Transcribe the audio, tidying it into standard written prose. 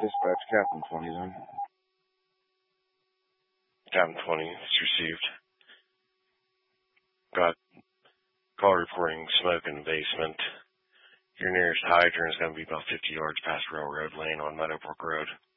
Dispatch Captain 20 then. Captain 20, it's received. Got call reporting smoke in the basement. Your nearest hydrant is going to be about 50 yards past Railroad Lane on Meadowbrook Road.